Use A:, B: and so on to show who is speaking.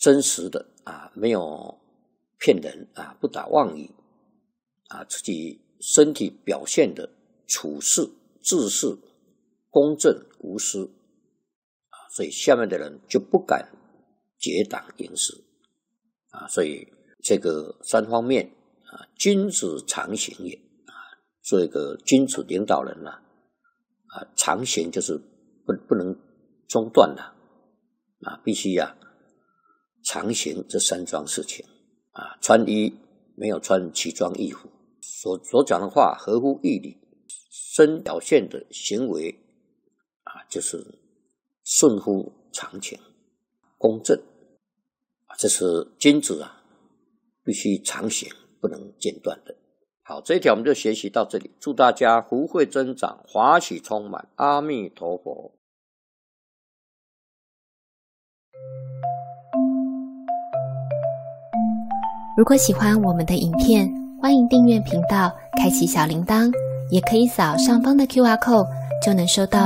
A: 真实的没有骗人不打妄语自己身体表现的处事自事公正无私所以下面的人就不敢结党营私所以这个三方面君子常行也做一个君子领导人常行就是不能中断的必须常行这三桩事情穿衣没有穿奇装异服，所讲的话合乎义理，身表现的行为就是顺乎常情公正这是君子必须常行不能间断的。好，这一条我们就学习到这里，祝大家福慧增长，华喜充满，阿弥陀佛。
B: 如果喜欢我们的影片，欢迎订阅频道，开启小铃铛，也可以扫上方的 QR code，就能收到